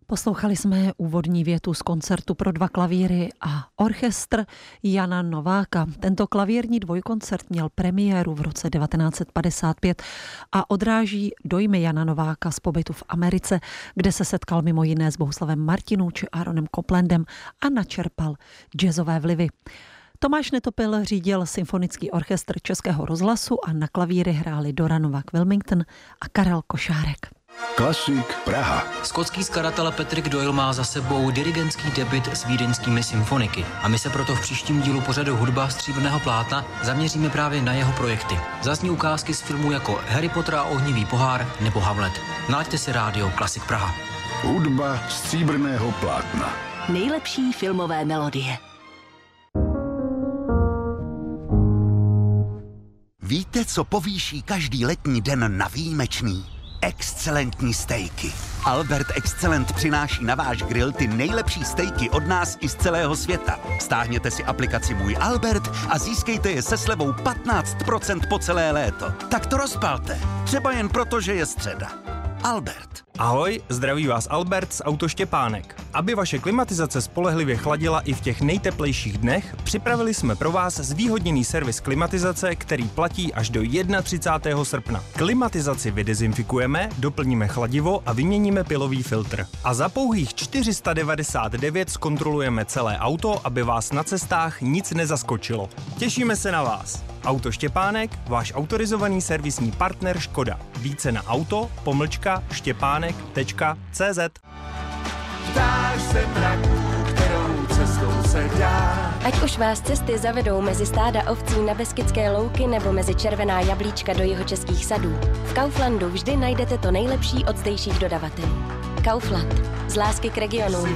Poslouchali jsme úvodní větu z koncertu pro 2 klavíry a orchestr Jana Nováka. Tento klavírní dvojkoncert měl premiéru v roce 1955 a odráží dojmy Jana Nováka z pobytu v Americe, kde se setkal mimo jiné s Bohuslavem Martinou či Aaronem Coplandem a načerpal jazzové vlivy. Tomáš Netopil řídil symfonický orchestr Českého rozhlasu a na klavíry hráli Dora Novák-Wilmington a Karel Košárek. Klasik Praha. Skotský skladatel Patrick Doyle má za sebou dirigentský debut s vídeňskými symfoniky a my se proto v příštím dílu pořadu Hudba stříbrného plátna zaměříme právě na jeho projekty. Zazní ukázky z filmů jako Harry Potter a ohnivý pohár nebo Hamlet. Nalaďte si rádio Klasik Praha. Hudba stříbrného plátna. Nejlepší filmové melodie. Víte, co povýší každý letní den na výjimečný? Excelentní stejky. Albert Excellent přináší na váš grill ty nejlepší stejky od nás i z celého světa. Stáhněte si aplikaci Můj Albert a získejte je se slevou 15% po celé léto. Tak to rozpalte. Třeba jen proto, že je středa. Albert. Ahoj, zdraví vás Albert z Auto Štěpánek. Aby vaše klimatizace spolehlivě chladila i v těch nejteplejších dnech, připravili jsme pro vás zvýhodněný servis klimatizace, který platí až do 31. srpna. Klimatizaci vydezinfikujeme, doplníme chladivo a vyměníme pilový filtr. A za pouhých 499 zkontrolujeme celé auto, aby vás na cestách nic nezaskočilo. Těšíme se na vás. Auto Štěpánek, váš autorizovaný servisní partner Škoda. Více na auto-štěpánek.cz. Ptáš se mraků, kterou cestou se dá. Ať už vás cesty zavedou mezi stáda ovcí na Beskydské louky nebo mezi červená jablíčka do jihočeských sadů, v Kauflandu vždy najdete to nejlepší od zdejších dodavatelů. Kaufland. Z lásky k regionům.